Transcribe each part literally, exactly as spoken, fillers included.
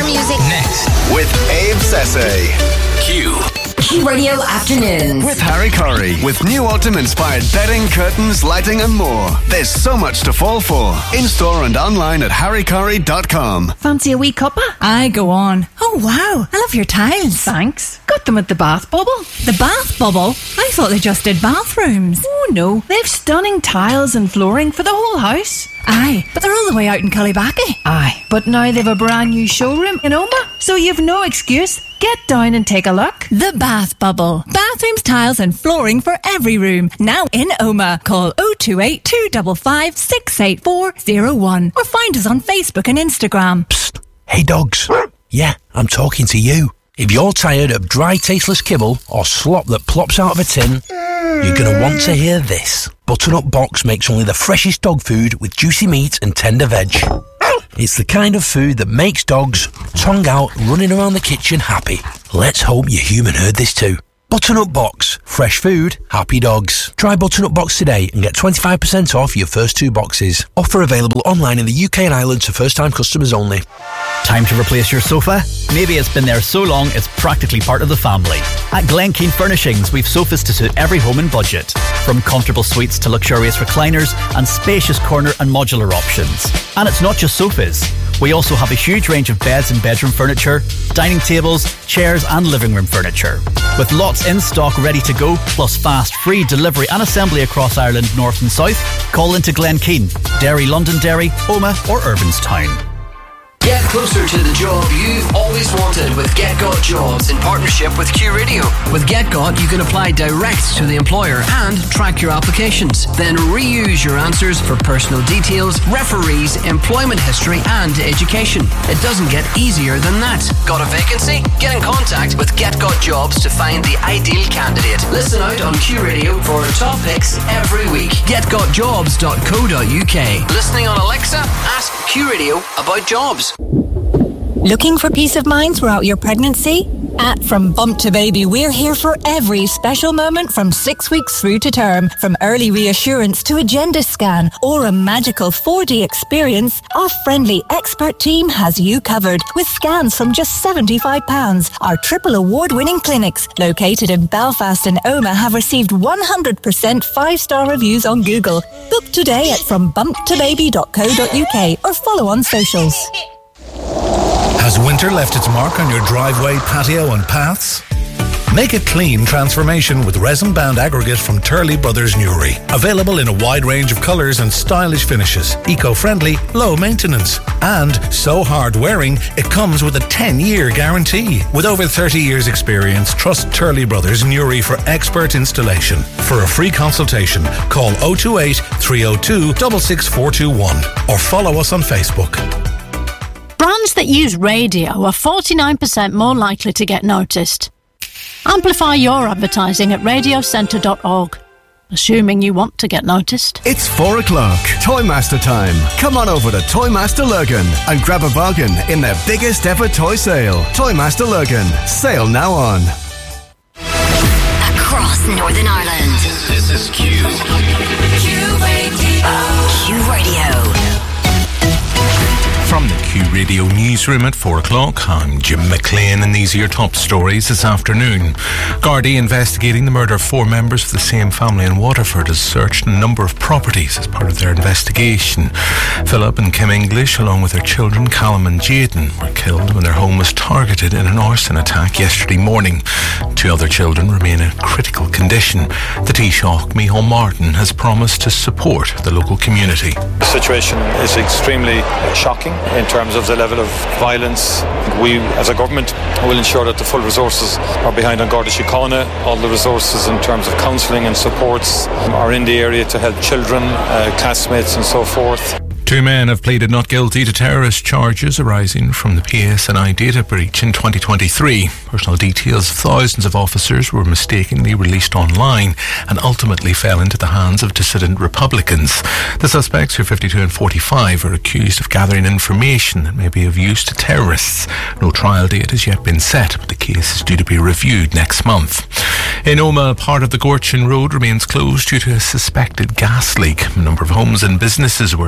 music. Next. With Abe Sese. Q. Q Radio Afternoons. With Harry Curry. With new autumn-inspired bedding, curtains, lighting and more. There's so much to fall for. In-store and online at harry curry dot com. Fancy a wee cuppa? Aye, go on. Oh, wow. I love your tiles. Thanks. Got them at the Bath Bubble. The Bath Bubble? I thought they just did bathrooms. Oh, no. They've stunning tiles and flooring for the whole house. Aye, but they're all the way out in Cullybackey. Aye, but now they've a brand new showroom in Oma, so you've no excuse. Get down and take a look. The Bath Bubble. Bathrooms, tiles and flooring for every room. Now in Oma. Call oh two eight, two five five, six eight four oh one or find us on Facebook and Instagram. Psst. Hey dogs. Yeah, I'm talking to you. If you're tired of dry, tasteless kibble or slop that plops out of a tin, you're going to want to hear this. Butternut Box makes only the freshest dog food with juicy meat and tender veg. It's the kind of food that makes dogs, tongue out, running around the kitchen happy. Let's hope your human heard this too. Butternut Box. Fresh food, happy dogs. Try Butternut Box today and get twenty-five percent off your first two boxes. Offer available online in the U K and Ireland to first-time customers only. Time to replace your sofa? Maybe it's been there so long it's practically part of the family. At Glen Keane Furnishings, we've sofas to suit every home and budget. From comfortable suites to luxurious recliners and spacious corner and modular options. And it's not just sofas. We also have a huge range of beds and bedroom furniture, dining tables, chairs and living room furniture. With lots in stock ready to go, plus fast, free delivery and assembly across Ireland, north and south, call into Glen Keane, Derry, Londonderry, Oma or Irvinstown. Get closer to the job you've always wanted with GetGot Jobs in partnership with Q Radio. With GetGot, you can apply direct to the employer and track your applications. Then reuse your answers for personal details, referees, employment history and education. It doesn't get easier than that. Got a vacancy? Get in contact with GetGot Jobs to find the ideal candidate. Listen out on Q Radio for top picks every week. get got jobs dot co dot uk. Listening on Alexa? Ask Q Radio about jobs. Looking for peace of mind throughout your pregnancy? At From Bump to Baby, we're here for every special moment from six weeks through to term. From early reassurance to agenda scan or a magical four D experience, our friendly expert team has you covered with scans from just seventy-five pounds. Our triple award-winning clinics, located in Belfast and Oma, have received one hundred percent five-star reviews on Google. Book today at from bump to baby dot co dot uk or follow on socials. Has winter left its mark on your driveway, patio and paths? Make a clean transformation with resin-bound aggregate from Turley Brothers Newry. Available in a wide range of colours and stylish finishes. Eco-friendly, low maintenance. And so hard-wearing, it comes with a ten-year guarantee. With over thirty years experience, trust Turley Brothers Newry for expert installation. For a free consultation, call oh two eight, three oh two, six six four two one or follow us on Facebook. Brands that use radio are forty-nine percent more likely to get noticed. Amplify your advertising at radio centre dot org. Assuming you want to get noticed. It's four o'clock. Toymaster time. Come on over to Toymaster Lurgan and grab a bargain in their biggest ever toy sale. Toymaster Lurgan. Sale now on. Across Northern Ireland. This is Q. Q Radio. Q Radio. From the Q Radio newsroom at four o'clock, I'm Jim McLean and these are your top stories this afternoon. Gardaí investigating the murder of four members of the same family in Waterford has searched a number of properties as part of their investigation. Philip and Kim English, along with their children Callum and Jaden, were killed when their home was targeted in an arson attack yesterday morning. Two other children remain in critical condition. The Taoiseach, Micheál Martin, has promised to support the local community. The situation is extremely shocking in terms of the level of violence. We, as a government, will ensure that the full resources are behind An Garda Síochána. All the resources in terms of counselling and supports are in the area to help children, uh, classmates and so forth. Two men have pleaded not guilty to terrorist charges arising from the P S N I data breach in twenty twenty-three. Personal details of thousands of officers were mistakenly released online and ultimately fell into the hands of dissident Republicans. The suspects, who are fifty-two and forty-five, are accused of gathering information that may be of use to terrorists. No trial date has yet been set, but the case is due to be reviewed next month. In Oma, part of the Gorchin Road remains closed due to a suspected gas leak. A number of homes and businesses were evacuated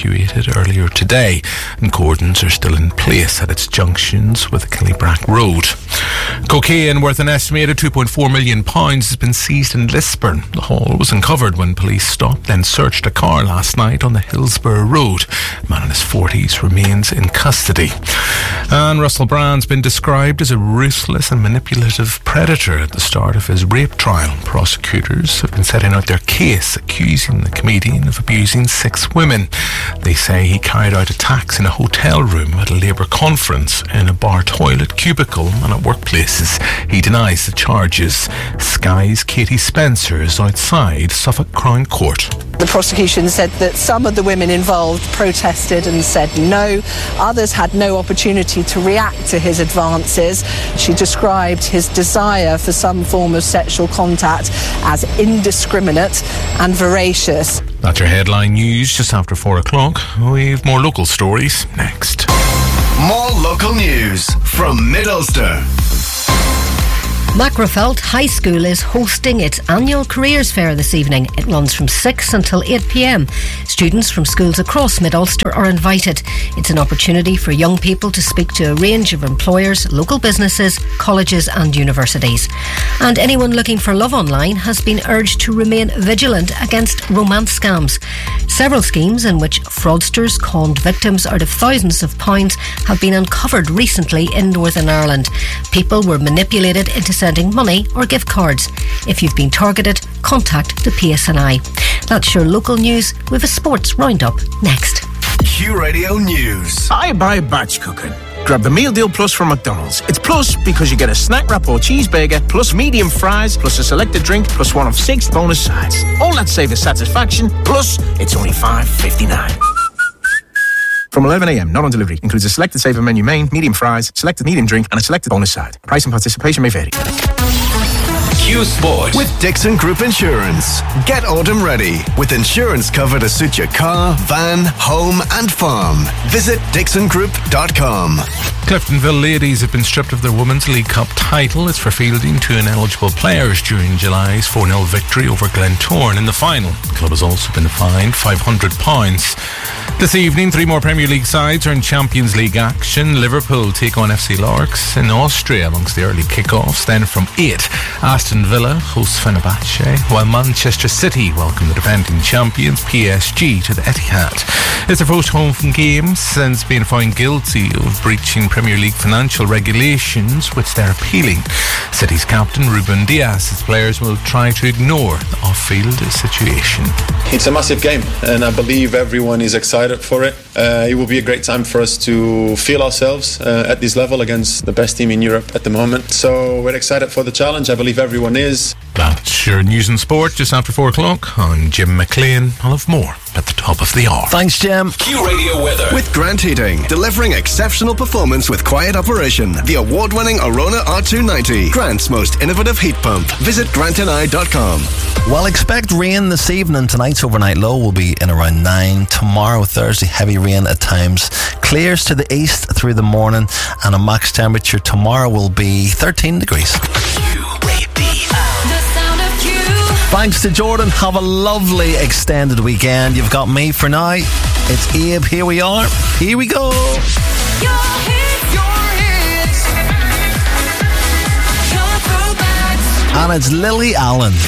evacuated earlier today, and cordons are still in place at its junctions with Killybrack Road. Cocaine worth an estimated two point four million pounds has been seized in Lisburn. The haul was uncovered when police stopped and searched a car last night on the Hillsborough Road. A man in his forties remains in custody. And Russell Brand's been described as a ruthless and manipulative predator at the start of his rape trial. Prosecutors have been setting out their case, accusing the comedian of abusing six women. They say he carried out attacks in a hotel room, at a Labour conference, in a bar toilet cubicle and at workplaces. He denies the charges. Sky's Katie Spencer is outside Suffolk Crown Court. The prosecution said that some of the women involved protested and said no. Others had no opportunity to react to his advances. She described his desire for some form of sexual contact as indiscriminate and voracious. That's your headline news just after four o'clock. We've more local stories next. More local news from Mid-Ulster. Macrofelt High School is hosting its annual careers fair this evening. It runs from six until eight p.m. Students from schools across Mid-Ulster are invited. It's an opportunity for young people to speak to a range of employers, local businesses, colleges and universities. And anyone looking for love online has been urged to remain vigilant against romance scams. Several schemes in which fraudsters conned victims out of thousands of pounds have been uncovered recently in Northern Ireland. People were manipulated into sending money or gift cards. If you've been targeted, contact the P S N I. That's your local news with a sports roundup next. Q Radio News. I buy batch cooking. Grab the Meal Deal Plus from McDonald's. It's plus because you get a snack wrap or cheeseburger, plus medium fries, plus a selected drink, plus one of six bonus sides. All that savor satisfaction, plus it's only five fifty-nine. From eleven a.m, not on delivery. Includes a selected saver menu main, medium fries, selected medium drink, and a selected bonus side. Price and participation may vary. Q Sport with Dixon Group Insurance. Get autumn ready with insurance cover to suit your car, van, home and farm. Visit dixon group dot com. Cliftonville ladies have been stripped of their Women's League Cup title. It's for fielding two ineligible players during July's four nil victory over Glentoran in the final. The club has also been fined five hundred pounds. This evening, three more Premier League sides are in Champions League action. Liverpool take on F C Larks in Austria amongst the early kickoffs. Then from eight, Aston Villa hosts Fenerbahce, while Manchester City welcome the defending champions P S G to the Etihad. It's their first home game since being found guilty of breaching Premier League financial regulations, which they're appealing. City's captain Ruben Dias says players will try to ignore the off-field situation. It's a massive game, and I believe everyone is excited for it. Uh, it will be a great time for us to feel ourselves uh, at this level against the best team in Europe at the moment. So we're excited for the challenge. I believe everyone is. That's your news and sport just after four o'clock. I'm Jim McLean. I'll have more at the top of the hour. Thanks, Jim. Q Radio weather with Grant Heating, delivering exceptional performance with quiet operation. The award-winning Arona R two ninety, Grant's most innovative heat pump. Visit grant and I dot com. Well, expect rain this evening. Tonight's overnight low will be in around nine. Tomorrow, Thursday, heavy rain at times. Clears to the east through the morning, and a max temperature tomorrow will be thirteen degrees. Thanks to Jordan. Have a lovely extended weekend. You've got me for now. It's Abe. Here we are. Here we go. Your hit, your hits. Your throwbacks. And it's Lily Allen.